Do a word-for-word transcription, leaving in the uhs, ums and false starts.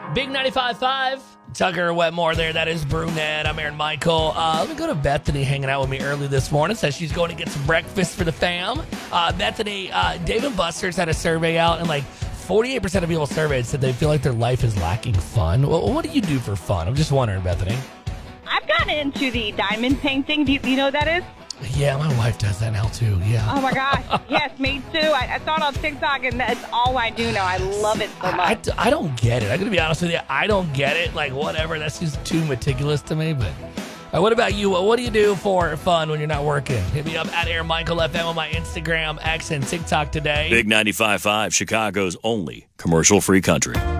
Big ninety-five point five. Tucker Wetmore there. That is Brunette. I'm Aaron Michael. Uh, let me go to Bethany hanging out with me early this morning. Says she's going to get some breakfast for the fam. Uh, Bethany, uh, Dave and Buster's had a survey out, and like forty-eight percent of people surveyed said they feel like their life is lacking fun. Well, what do you do for fun? I'm just wondering, Bethany. I've gotten into the diamond painting. Do you, do you know what that is? Yeah, my wife does that now too. Yeah. Oh my gosh. Yes, me too. I, I saw it on TikTok, and that's all I do now. I love it so much. I, I, I don't get it. I'm going to be honest with you. I don't get it. Like, whatever. That's just too meticulous to me. But uh, what about you? What do you do for fun when you're not working? Hit me up at Aaron Michael F M on my Instagram, X, and TikTok today. Big ninety-five point five, Chicago's only commercial-free country.